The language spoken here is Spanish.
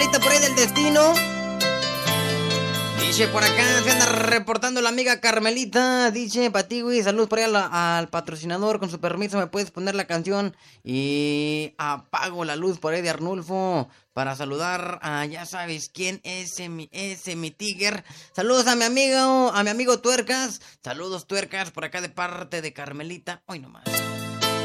Carmelita por ahí del destino. Dice por acá, se anda reportando la amiga Carmelita. Dice, Patiwi, saludos por ahí al patrocinador. Con su permiso, ¿me puedes poner la canción? Y apago la luz por ahí de Arnulfo para saludar a ya sabes quién es mi Tiger. Saludos a mi amigo Tuercas. Saludos, Tuercas, por acá de parte de Carmelita. Hoy nomás.